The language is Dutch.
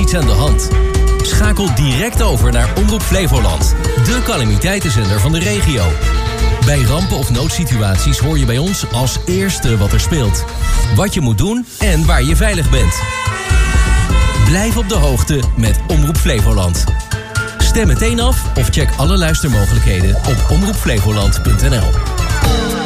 iets aan de hand? Schakel direct over naar Omroep Flevoland, de calamiteitenzender van de regio. Bij rampen of noodsituaties hoor je bij ons als eerste wat er speelt. Wat je moet doen en waar je veilig bent. Blijf op de hoogte met Omroep Flevoland. Stem meteen af of check alle luistermogelijkheden op omroepflevoland.nl.